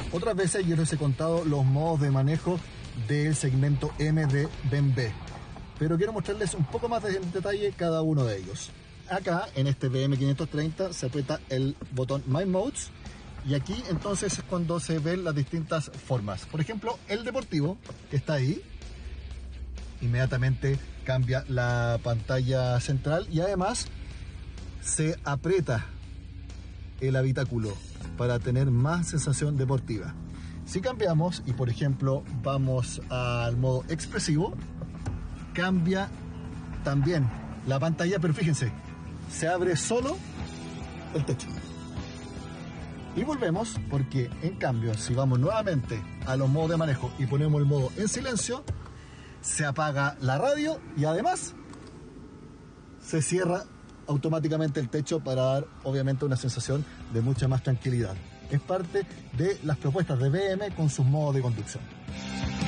Otras veces yo les he contado los modos de manejo del segmento M de BMW, pero quiero mostrarles un poco más de detalle cada uno de ellos. Acá en este BM530 se aprieta el botón My Modes y aquí entonces es cuando se ven las distintas formas. Por ejemplo, el deportivo, que está ahí, inmediatamente cambia la pantalla central y además se aprieta el habitáculo para tener más sensación deportiva. Si cambiamos y por ejemplo vamos al modo expresivo, cambia también la pantalla, pero fíjense, se abre solo el techo. Y volvemos porque en cambio si vamos nuevamente a los modos de manejo y ponemos el modo en silencio, se apaga la radio y además se cierra automáticamente el techo para dar obviamente una sensación de mucha más tranquilidad. Es parte de las propuestas de BM con sus modos de conducción.